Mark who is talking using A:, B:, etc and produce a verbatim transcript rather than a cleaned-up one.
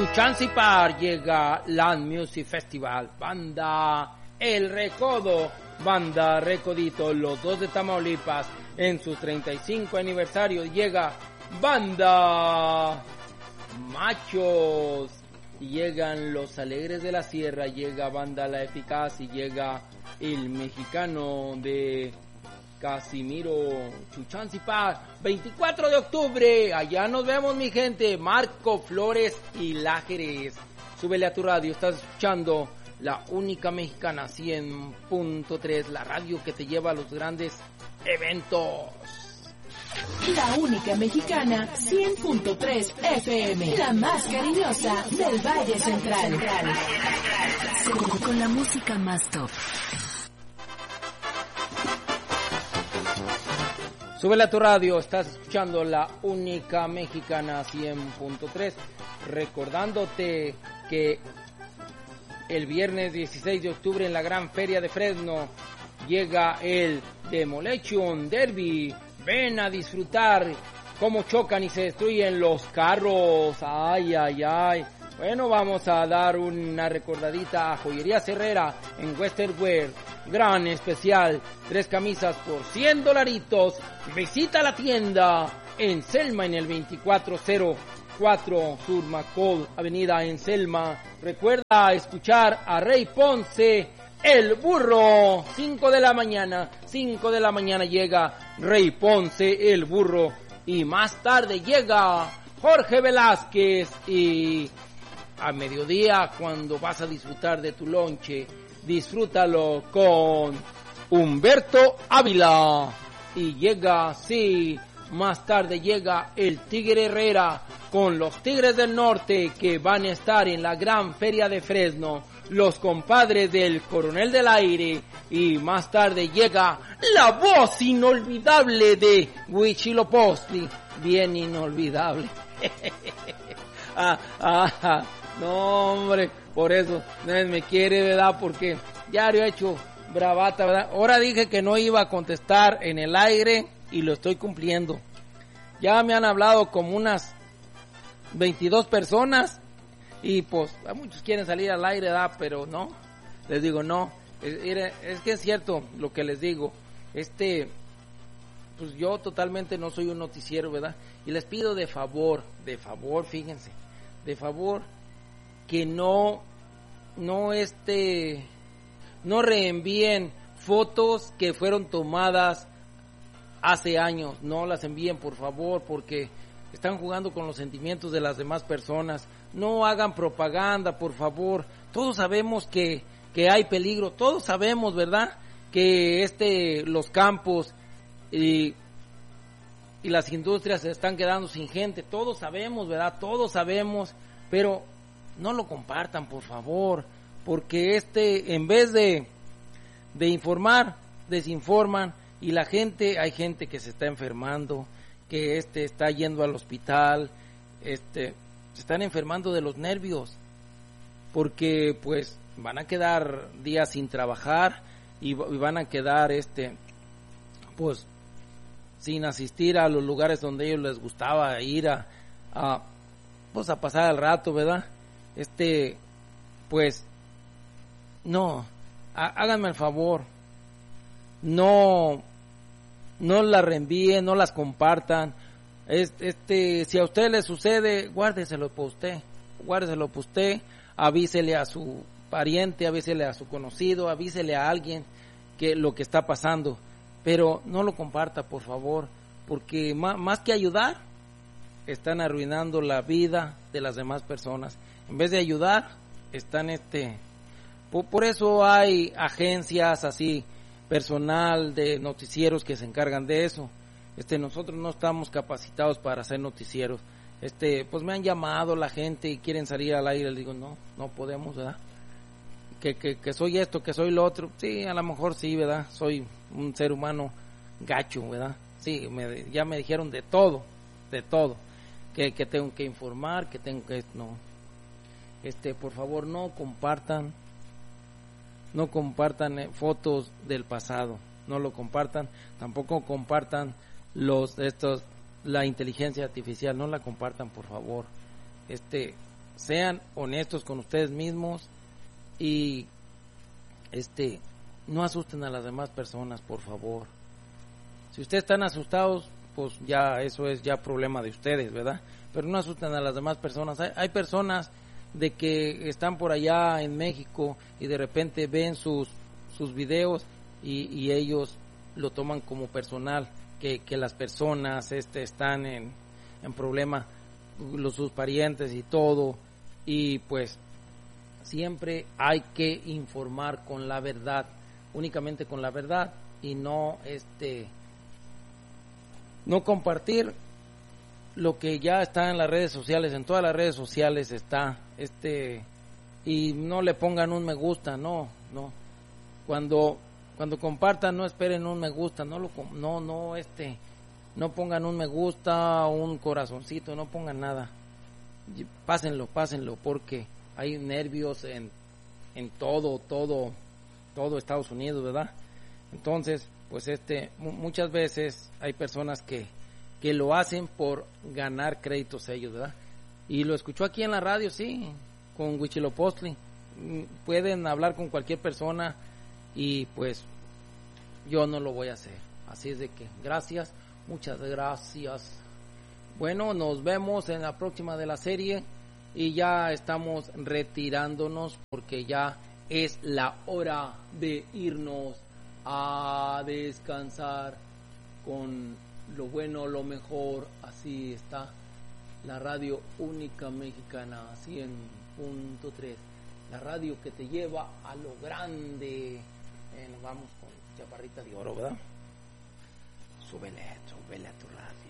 A: Chuchancipar llega Land Music Festival, banda El Recodo, banda Recodito, los dos de Tamaulipas, en su treinta y cinco aniversario llega banda Machos, llegan los Alegres de la Sierra, llega banda La Eficaz y llega el mexicano de Casimiro, Chuchancipar, veinticuatro de octubre, allá nos vemos mi gente, Marco Flores y Lájeres. Súbele a tu radio, estás escuchando la única mexicana cien punto tres, la radio que te lleva a los grandes eventos.
B: La única mexicana cien punto tres F M, la más cariñosa del Valle Central.
C: Con, con la música más top.
A: Súbele a tu radio, estás escuchando la única mexicana cien punto tres, recordándote que el viernes dieciséis de octubre en la Gran Feria de Fresno llega el Demolition Derby. Ven a disfrutar cómo chocan y se destruyen los carros. Ay, ay, ay. Bueno, vamos a dar una recordadita a Joyerías Herrera en Western Wear. Gran especial, tres camisas por cien dolaritos. Visita la tienda en Selma en el veinticuatro cero cuatro Sur McCall Avenida en Selma. Recuerda escuchar a Rey Ponce, el burro. cinco de la mañana, cinco de la mañana llega Rey Ponce, el burro. Y más tarde llega Jorge Velázquez. Y a mediodía, cuando vas a disfrutar de tu lonche, disfrútalo con Humberto Ávila. Y llega, sí, más tarde llega el Tigre Herrera con los Tigres del Norte, que van a estar en la Gran Feria de Fresno, los compadres del Coronel del Aire. Y más tarde llega la voz inolvidable de Huitzilopochtli, bien inolvidable. ah, ah, ah. No, hombre, por eso nadie me quiere, ¿verdad? Porque ya lo he hecho bravata, ¿verdad? Ahora dije que no iba a contestar en el aire y lo estoy cumpliendo. Ya me han hablado como unas veintidós personas y pues muchos quieren salir al aire, ¿verdad? Pero no, les digo no. Es, es que es cierto lo que les digo. Este, pues yo totalmente no soy un noticiero, ¿verdad? Y les pido de favor, de favor, fíjense, de favor, que no, no este, no reenvíen fotos que fueron tomadas hace años. No las envíen, por favor, porque están jugando con los sentimientos de las demás personas. No hagan propaganda, por favor. Todos sabemos que, que hay peligro. Todos sabemos, ¿verdad? Que este, los campos y, y las industrias se están quedando sin gente. Todos sabemos, ¿verdad? Todos sabemos, pero no lo compartan, por favor, porque este, en vez de, de informar, desinforman, y la gente, hay gente que se está enfermando, que este está yendo al hospital, este, se están enfermando de los nervios, porque pues van a quedar días sin trabajar y, y van a quedar este, pues sin asistir a los lugares donde a ellos les gustaba ir a, a pues a pasar el rato, ¿verdad? Este, pues, no, háganme el favor, no, no las reenvíen, no las compartan. Este, si a usted le sucede, guárdeselo para usted, guárdeselo para usted, avísele a su pariente, avísele a su conocido, avísele a alguien que lo que está pasando, pero no lo comparta, por favor, porque más, más que ayudar, están arruinando la vida de las demás personas. En vez de ayudar, están este, por, por eso hay agencias así, personal de noticieros que se encargan de eso. Este, nosotros no estamos capacitados para hacer noticieros. Este, pues me han llamado la gente y quieren salir al aire, les digo, no, no podemos, ¿verdad? Que, que, que soy esto, que soy lo otro. Sí, a lo mejor sí, ¿verdad? Soy un ser humano gacho, ¿verdad? Sí, me, ya me dijeron de todo, de todo. Que, que tengo que informar, que tengo que, no. Este, por favor, no compartan, no compartan eh, fotos del pasado, no lo compartan, tampoco compartan los, estos, la inteligencia artificial, no la compartan, por favor. Este, sean honestos con ustedes mismos y este no asusten a las demás personas, por favor. Si ustedes están asustados, pues ya eso es ya problema de ustedes, ¿verdad? Pero no asusten a las demás personas. Hay, hay personas de que están por allá en México y de repente ven sus sus videos y, y ellos lo toman como personal, que, que las personas este están en, en problema, los sus parientes y todo, y pues siempre hay que informar con la verdad, únicamente con la verdad, y no este no compartir lo que ya está en las redes sociales. En todas las redes sociales está este, y no le pongan un me gusta, no, no. Cuando cuando compartan, no esperen un me gusta, no lo no no este no pongan un me gusta, un corazoncito, no pongan nada. Pásenlo, pásenlo, porque hay nervios en en todo, todo todo Estados Unidos, ¿verdad? Entonces, pues este muchas veces hay personas que que lo hacen por ganar créditos ellos, ¿verdad? Y lo escuchó aquí en la radio, sí, con Huitzilopochtli. Pueden hablar con cualquier persona y pues yo no lo voy a hacer. Así es de que gracias, muchas gracias. Bueno, nos vemos en la próxima de la serie y ya estamos retirándonos porque ya es la hora de irnos a descansar con lo bueno, lo mejor. Así está la radio única mexicana cien punto tres, la radio que te lleva a lo grande. Eh, nos vamos con Chaparrita de Oro, ¿verdad? Súbele, súbele a tu radio.